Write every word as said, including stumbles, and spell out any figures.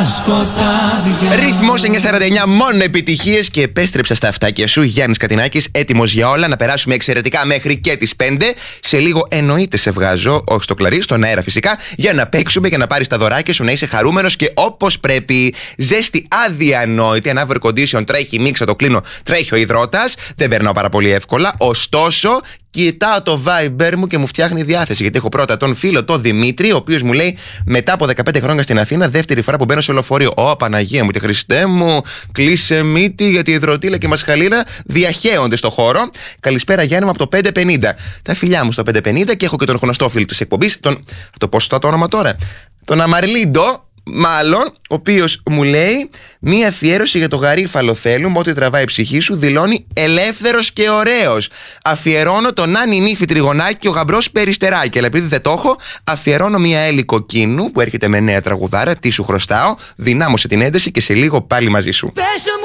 Ρυθμός εννιακόσια σαράντα εννιά, μόνο επιτυχίες και επέστρεψα στα αυτάκια σου. Γιάννης Κατινάκης, έτοιμος για όλα. Να περάσουμε εξαιρετικά μέχρι και τις πέντε. Σε λίγο εννοείται σε βγάζω, όχι στο κλαρί, στον αέρα φυσικά, για να παίξουμε και να πάρεις τα δωράκια σου, να είσαι χαρούμενος και όπως πρέπει. Ζέστη αδιανόητη, ένα air condition τρέχει, μίξα το κλείνω, τρέχει ο υδρότας. Δεν περνάω πάρα πολύ εύκολα. Ωστόσο, κοιτάω το Viber μου και μου φτιάχνει διάθεση. Γιατί έχω πρώτα τον φίλο, τον Δημήτρη, ο οποίος μου λέει μετά από δεκαπέντε χρόνια στην Αθήνα, δεύτερη φορά που μπαίνω σε λεωφορείο. Ω, Παναγία μου, τη Χριστέ μου, κλείσε μύτη, γιατί η υδροτήλα και η μασχαλίνα διαχέονται στο χώρο. Καλησπέρα, Γιάννη μου, από το πέντε πενήντα. Τα φιλιά μου στο πέντε πενήντα και έχω και τον γνωστό φίλο της εκπομπής, τον. Το πώς θα το όνομα τώρα. Τον Αμαρλίντο. Μάλλον, ο οποίος μου λέει μία αφιέρωση για το γαρίφαλο θέλουμε, ό,τι τραβάει η ψυχή σου, δηλώνει ελεύθερος και ωραίος. Αφιερώνω τον Άννη Νύφη Τριγωνάκη και ο γαμπρός Περιστεράκη. Αλλά επειδή δεν το έχω, αφιερώνω μία Έλλη Κοκκίνου που έρχεται με νέα τραγουδάρα. Τι σου χρωστάω, δυνάμωσε την ένταση και σε λίγο πάλι μαζί σου. Πες